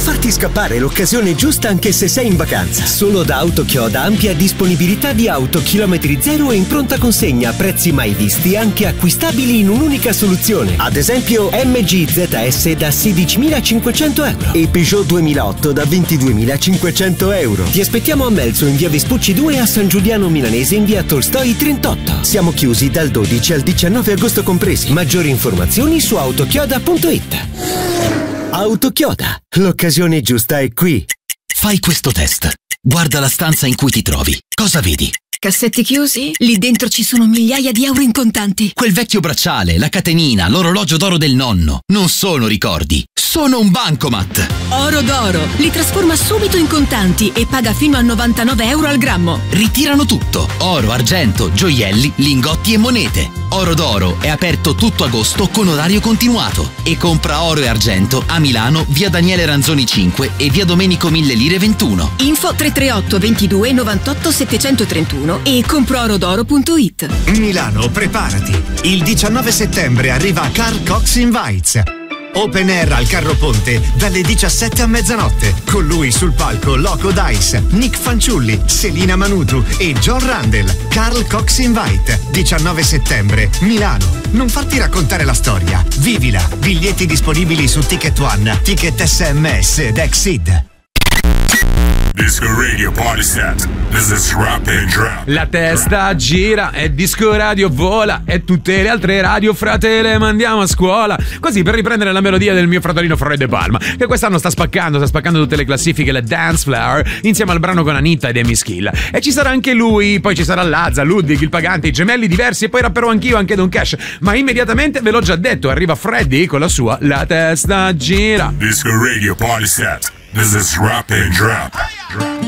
farti scappare l'occasione giusta anche se sei in vacanza. Solo da Autochioda ampia disponibilità di auto chilometri zero e in pronta consegna a prezzi mai visti, anche acquistabili in un'unica soluzione. Ad esempio MG ZS da 16.500 euro e Peugeot 2008 da 22.500 euro. Ti aspettiamo a Melzo in via Vespucci 2 a San Giuliano Milanese in via Tolstoi 38. Siamo chiusi dal 12 al 19 agosto compresi. Maggiori informazioni su autochioda.it. Autochioda, l'occasione giusta è qui. Fai questo test. Guarda la stanza in cui ti trovi. Cosa vedi? Cassetti chiusi? Lì dentro ci sono migliaia di euro in contanti. Quel vecchio bracciale, la catenina, l'orologio d'oro del nonno. Non sono ricordi, sono un bancomat. Oro d'oro. Li trasforma subito in contanti e paga fino a 99 euro al grammo. Ritirano tutto. Oro, argento, gioielli, lingotti e monete. Oro d'oro è aperto tutto agosto con orario continuato. E compra oro e argento a Milano, via Daniele Ranzoni 5 e via Domenico Mille Lire 21. Info 338 22 98 731 e comproorodoro.it. Milano, preparati. Il 19 settembre arriva Carl Cox Invites. Open air al Carro Ponte dalle 17 a mezzanotte. Con lui sul palco Loco Dice, Nick Fanciulli, Selina Manutu e John Randall. Carl Cox Invite, 19 settembre, Milano. Non farti raccontare la storia, vivila. Biglietti disponibili su Ticket One, Ticket SMS ed Exceed. Disco Radio Party Set. This is Rap and Drop. La testa gira e Disco Radio vola e tutte le altre radio frate mandiamo a scuola. Così per riprendere la melodia del mio fratellino Fred De Palma, che quest'anno sta spaccando tutte le classifiche, la Dance Floor, insieme al brano con Anitta ed Amy Skill. E ci sarà anche lui, poi ci sarà Lazza, Ludwig, il Pagante, i Gemelli Diversi e poi rapperò anch'io, anche Don Cash. Ma immediatamente ve l'ho già detto, arriva Freddy con la sua La testa gira. Disco Radio Party Set. This is Rap and Drop.